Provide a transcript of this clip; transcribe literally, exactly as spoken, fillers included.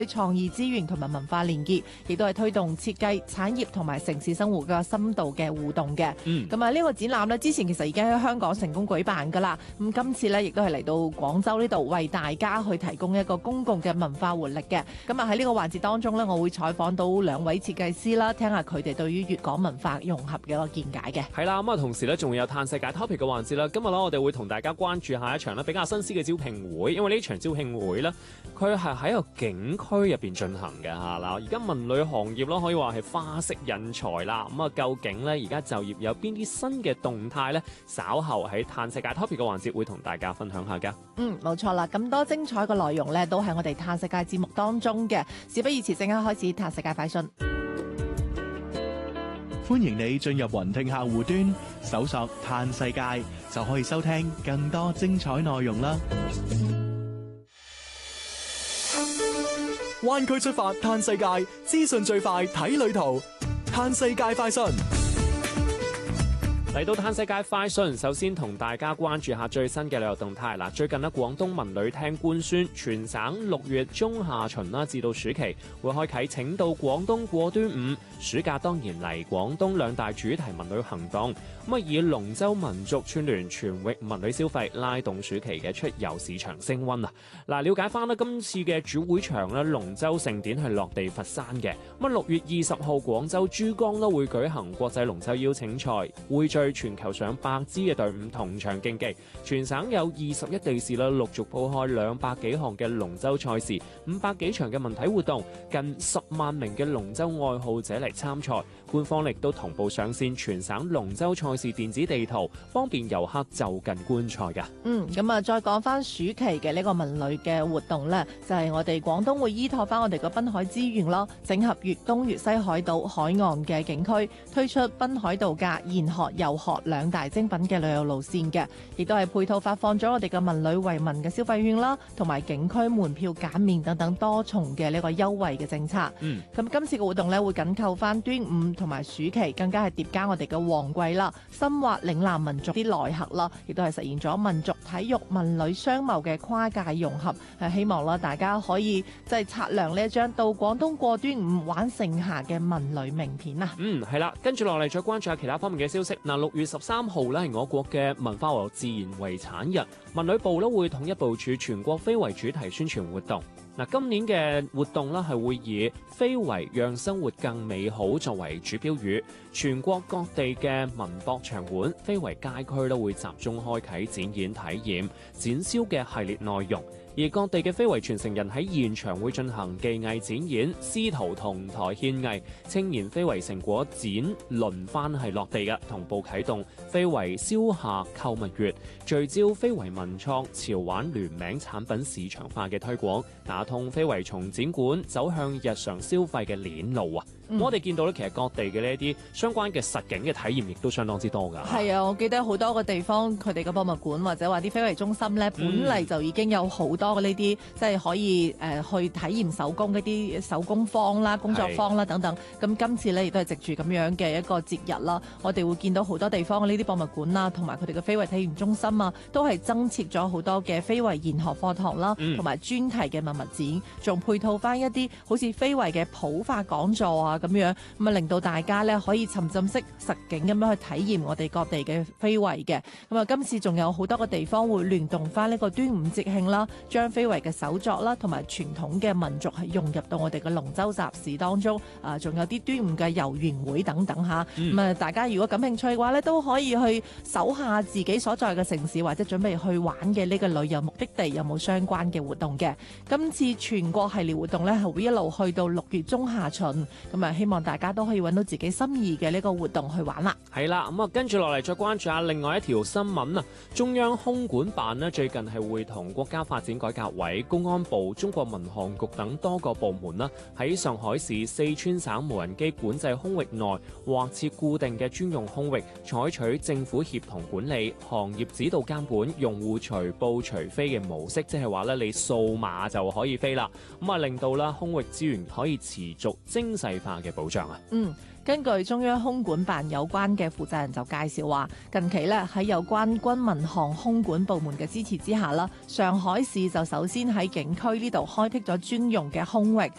創意資源同埋文化連結，亦都係推動設計、產業同埋城市生活嘅深度嘅互動嘅。 嗯， 咁啊呢個展覽呢，之前其實已經喺香港成功舉辦噶啦。咁今次呢，亦都係嚟到廣州呢度為大家去提供一個公共嘅文化活力嘅。咁啊喺呢個環節當中呢，我會採訪到兩位設計師啦，聽下佢哋對於粵港文化融合嘅一個見解嘅。 係啦，咁啊同時呢，仲會有嘆世界 topic 嘅環節啦。今日呢，我哋會同大家關注下一場呢比較新鮮嘅招聘會，因為呢場招聘會呢，佢係喺一個景區入邊進行嘅嚇嗱。而家文旅行業咯，可以話係花式引才啦。咁啊，究竟呢，而家就業有邊啲新嘅動態呢？稍後喺嘆世界 topic 嘅環節會同大家分享下㗎。 嗯，冇錯啦，咁多精彩嘅內容呢，都喺我哋嘆世界節目當中嘅。事不宜遲，即刻開始嘆世界快訊。 歡迎你進入雲聽客戶端，搜索嘆世界，就可以收聽更多精彩內容啦。 灣區出發嘆世界，資訊最快睇旅途，嘆世界快訊。 嚟到嘆世界快訊，首先同大家關注下最新嘅旅遊動態嗱。最近呢，廣東文旅廳官宣，全省六月中下旬啦至到暑期會開啟請到廣東過端午，暑假當然嚟廣東兩大主題文旅行動。咁啊，以龍舟民族串聯全域文旅消費，拉動暑期嘅出遊市場升溫啊！嗱，了解翻啦，今次嘅主會場咧，龍舟盛典係落地佛山嘅。咁啊，六月二十號廣州珠江咧會舉行國際龍舟邀請賽，匯聚全球上百支嘅隊伍同場競技。全省有二十一地市啦，陸續鋪開兩百幾項嘅龍舟賽事，五百幾場嘅文體活動，近十萬名嘅龍舟愛好者嚟參賽。官方亦都同步上線全省龍舟賽事電子地圖，方便遊客就近觀賽㗎。 嗯，咁啊，再講翻暑期嘅呢個文旅嘅活動呢，就係、是、我哋廣東會依託翻我哋個濱海資源咯，整合粵東粵西海島海岸嘅景區，推出濱海度假、研學遊學兩大精品嘅旅遊路線嘅，亦都係配套發放咗我哋嘅文旅惠民嘅消費券啦，同埋景區門票減免等等多重嘅呢個優惠嘅政策。 嗯， 咁今次嘅活動呢，會緊扣翻端午同埋暑期，更加係疊加我哋嘅旺季啦，深化嶺南民族啲內核啦，亦都係實現咗民族體育文旅商貿嘅跨界融合。係希望啦，大家可以即係擦亮呢一張到廣東過端午玩盛夏嘅文旅名片啊！ 嗯，係啦，跟住落嚟再關注下其他方面嘅消息。嗱，六月十三號咧係我國嘅文化和自然遺產日，文旅部咧會統一部署全國非遺主題宣傳活動。嗱，今年嘅活動咧係會以非遺讓生活更美好作為主標語，全國各地嘅文博場館、非遺街區咧會集中開啟展演體驗、展銷嘅系列內容。而各地嘅非遺傳承人喺現場會進行技藝展演、師徒同台獻藝、青年非遺成果展輪番係落地嘅，同步啟動非遺消夏購物月，聚焦非遺文創潮玩聯名產品市場化嘅推廣，打通非遺從展館走向日常消費嘅鏈路啊！嗯、我哋見到咧，其實各地嘅呢一啲相關嘅實景嘅體驗亦都相當之多㗎。係啊，我記得好多個地方佢哋嘅博物館或者話啲非遺中心咧，本嚟就已經有好多嘅呢啲即係可以誒、呃、去體驗手工嗰啲手工坊啦、工作坊啦等等。咁今次咧亦都係藉住咁樣嘅一個節日啦，我哋會見到好多地方嘅呢啲博物館啦，同埋佢哋嘅非遺體驗中心啊，都係增設咗好多嘅非遺研學課堂啦，同埋專題嘅文物展，仲配套翻一啲好似非遺嘅普法講座啊咁樣，咁啊令到大家咧可以沉浸式實景咁樣去體驗我哋各地嘅非遺嘅。咁啊，今次仲有好多個地方會聯動翻呢個端午節慶啦，將非遺嘅手作啦同埋傳統嘅民族係融入到我哋嘅龍舟集市當中。啊，仲有啲端午嘅遊園會等等嚇。咁啊，大家如果感興趣嘅話咧，都可以去搜下自己所在嘅城市或者準備去玩嘅呢個旅遊目的地有冇相關嘅活動嘅。今次全國系列活動咧係會一路去到六月中下旬，咁啊希望大家都可以揾到自己心儀嘅呢個活動去玩啦。 係啦，咁啊跟住落嚟再關注下另外一條新聞啊，中央空管辦咧最近係會同國家發展改革委、公安部、中國民航局等多個部門啦，喺上海市四川省無人機管制空域內劃設固定嘅專用空域，採取政府協同管理、行業指導監管、用戶隨報隨飛嘅模式，即係話咧你掃碼就可以飛啦，咁啊令到啦空域資源可以持續精細化嘅保障啊。 嗯， 根據中央空管辦有關嘅負責人就介紹話，近期咧喺有關軍民航空管部門嘅支持之下啦，上海市就首先喺景區呢度開闢咗專用嘅空域，